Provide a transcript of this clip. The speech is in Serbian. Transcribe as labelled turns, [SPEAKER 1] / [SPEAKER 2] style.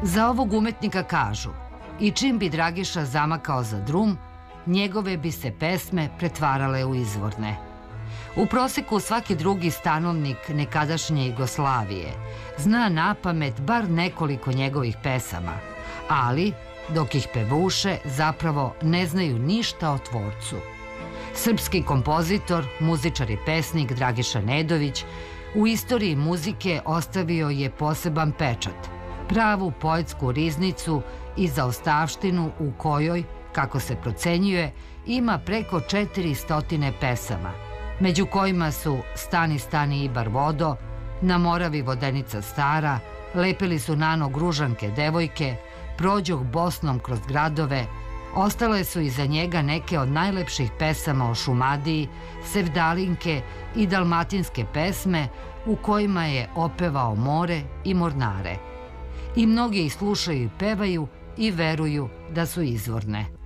[SPEAKER 1] Za ovog umetnika kažu: i čim bi Dragiša zamakao za drum, njegove bi se pesme pretvarale u izvorne. U proseku svaki drugi stanovnik nekadašnje Jugoslavije zna napamet bar nekoliko njegovih pesama, ali, dok ih pevuše, zapravo ne znaju ništa o tvorcu. Srpski kompozitor, muzičar i pesnik Dragiša Nedović u istoriji muzike ostavio je poseban pečat, pravu poetsku riznicu i zaostavštinu u kojoj, kako se procenjuje, ima preko 400 pesama, među kojima su Stani, stani Ibar vodo, Na Moravi vodenica stara, Lepili su nano gružanke devojke, Prođoh Bosnom kroz gradove. Ostale su iza njega neke od najlepših pesama o Šumadiji, Sevdalinke i dalmatinske pesme u kojima je opevao more i mornare. I mnogi ih slušaju i pevaju i veruju da su izvorne.